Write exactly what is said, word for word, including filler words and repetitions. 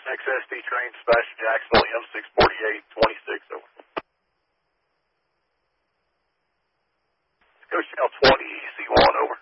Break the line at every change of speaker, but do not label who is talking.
X S T train, Sebastian Jacksonville, M six forty-eight twenty-six, over. Let's go channel twenty, E C one, over.